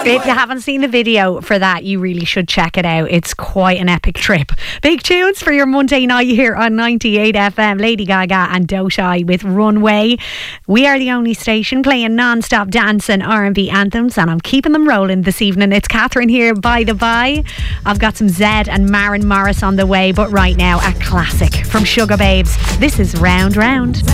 If you haven't seen the video for that, you really should check it out. It's quite an epic trip. Big tunes for your Monday night here on 98 FM. Lady Gaga and Doshai with Runway. We are the only station playing non-stop dance and R&B anthems, and I'm keeping them rolling this evening. It's Catherine here, by the by. I've got some Zed and Maren Morris on the way, but right now, a classic from Sugar Babes. This is Round Round.